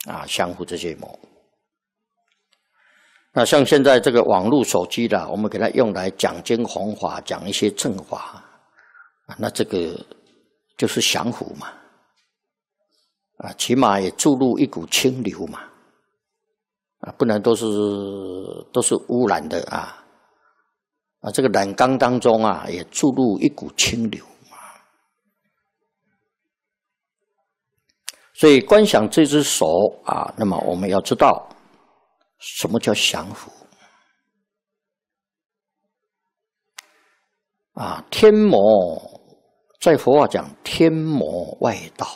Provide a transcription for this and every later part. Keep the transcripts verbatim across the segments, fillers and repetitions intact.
啊降伏这些魔。那像现在这个网络手机啦，我们给它用来讲经弘法，讲一些正法，啊，那这个就是降伏嘛，啊，起码也注入一股清流嘛，啊，不然都是都是污染的啊，啊，这个染缸当中啊，也注入一股清流啊。所以观想这只手啊，那么我们要知道什么叫降伏啊？天魔在佛法讲天魔外道，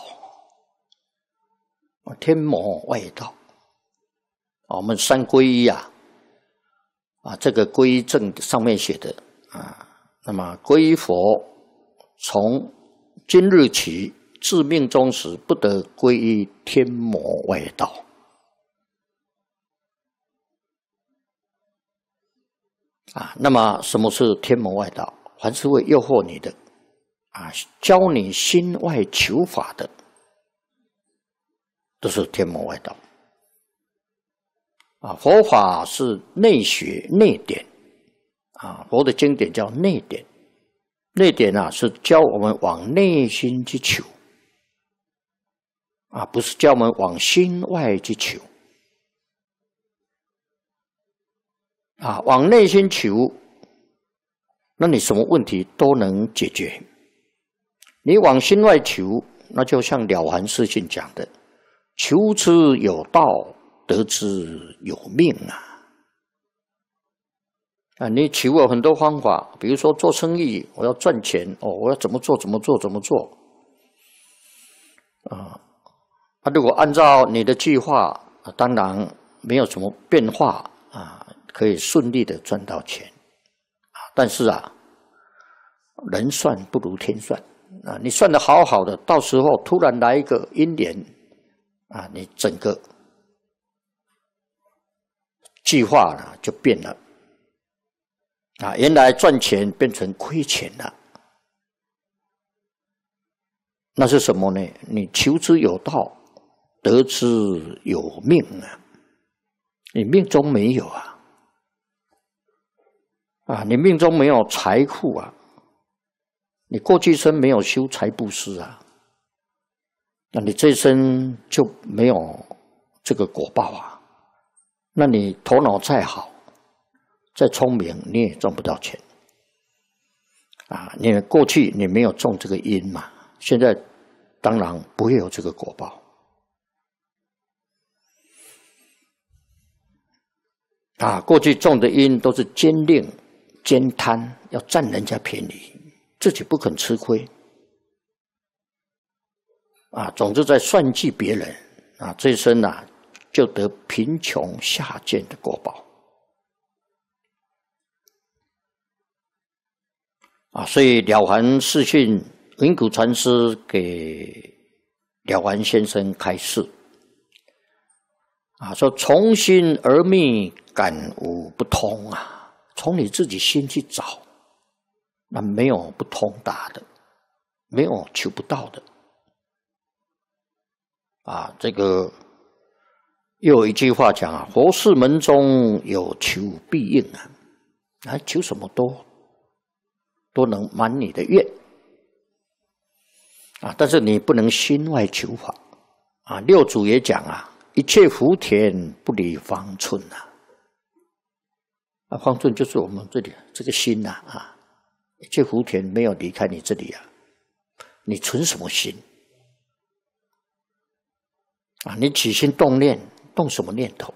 天魔外道。我们三皈依啊，啊，这个皈依证上面写的啊，那么皈依佛，从今日起至命终时，不得皈依天魔外道。啊，那么什么是天魔外道？凡是会诱惑你的，啊，教你心外求法的，都是天魔外道。啊，佛法是内学内典，啊，佛的经典叫内典，内典啊是教我们往内心去求，啊，不是教我们往心外去求，啊，往内心求，那你什么问题都能解决。你往心外求，那就像了凡四训讲的，求之有道，得之有命啊！啊，你求了很多方法，比如说做生意，我要赚钱哦，我要怎么做怎么做怎么做啊？啊，如果按照你的计划，啊、当然没有什么变化啊，可以顺利的赚到钱啊。但是啊，人算不如天算啊！你算得好好的，到时候突然来一个因缘啊，你整个计划呢就变了啊！原来赚钱变成亏钱了，那是什么呢？你求之有道，得之有命啊！你命中没有啊，啊，你命中没有财富啊，你过去生没有修财布施啊，那你这一生就没有这个果报啊。那你头脑再好，再聪明，你也赚不到钱啊！你过去你没有种这个因嘛，现在当然不会有这个果报啊！过去种的因都是奸佞、奸贪，要占人家便宜，自己不肯吃亏啊！总之在算计别人啊，这一生啊，就得贫穷下贱的果报啊！所以了凡四训，云谷禅师给了凡先生开示啊，说从心而觅，感无不通啊！从你自己心去找，那没有不通达的，没有求不到的啊！这个。又有一句话讲啊，佛事门中有求必应啊，啊，求什么都都能满你的愿啊，但是你不能心外求法啊。六祖也讲啊，一切福田不离方寸啊，啊，方寸就是我们这里这个心呐啊，一切福田没有离开你这里啊，你存什么心啊？你起心动念。动什么念头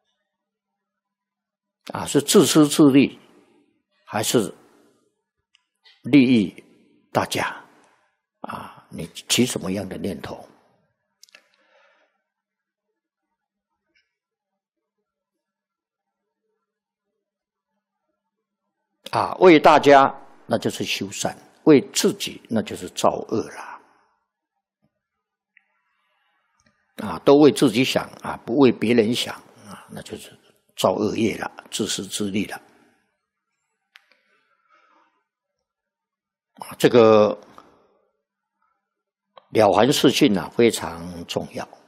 啊？是自私自利，还是利益大家啊？你起什么样的念头啊？为大家那就是修善，为自己那就是造恶啦。啊，都为自己想啊，不为别人想啊，那就是造恶业了，自私自利了。这个了凡四训啊，非常重要。